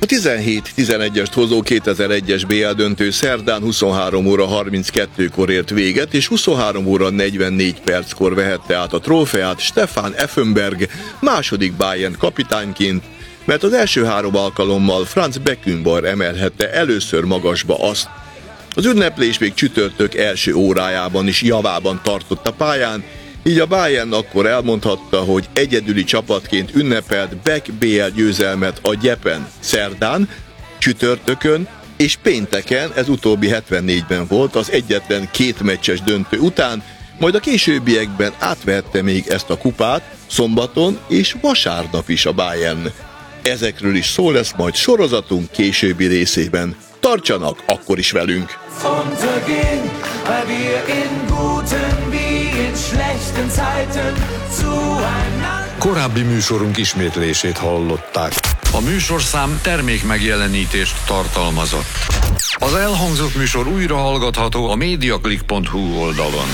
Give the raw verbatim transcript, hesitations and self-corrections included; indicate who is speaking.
Speaker 1: A tizenhét tizenegyest hozó kétezer-egyes bé el döntő szerdán huszonhárom óra harminckettőkor ért véget, és huszonhárom óra negyvennégy perckor vehette át a trófeát Stefan Effenberg második Bayern kapitányként, mert az első három alkalommal Franz Beckenbauer emelhette először magasba azt. Az ünneplés még csütörtök első órájában is javában tartott a pályán, így a Bayern akkor elmondhatta, hogy egyedüli csapatként ünnepelt Beck bé el győzelmet a Gyepen szerdán, csütörtökön és pénteken, ez utóbbi hetvennégyben volt, az egyetlen két meccses döntő után, majd a későbbiekben átvehette még ezt a kupát szombaton és vasárnap is a Bayern. Ezekről is szó lesz majd sorozatunk későbbi részében. Tartsanak akkor is velünk!
Speaker 2: Korábbi műsorunk ismétlését hallották.
Speaker 3: A műsorszám termékmegjelenítést tartalmazott. Az elhangzott műsor újra hallgatható a mediaclick pont hu oldalon.